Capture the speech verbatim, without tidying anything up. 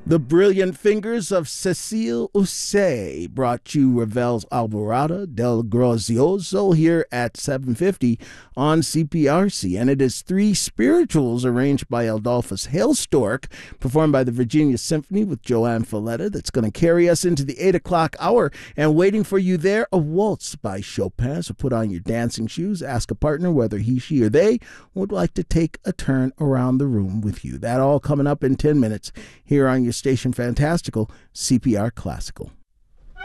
The brilliant fingers of Cecile Usse brought you Ravel's Alvorada del Grazioso here at seven fifty on C P R C. And it is three spirituals arranged by Adolphus Hailstork, performed by the Virginia Symphony with Joanne Falletta, that's going to carry us into the eight o'clock hour. And waiting for you there, a waltz by Chopin. So put on your dancing shoes, ask a partner whether he, she, or they would like to take a turn around the room with you. That all coming up in ten minutes here on your station Fantastical, C P R Classical.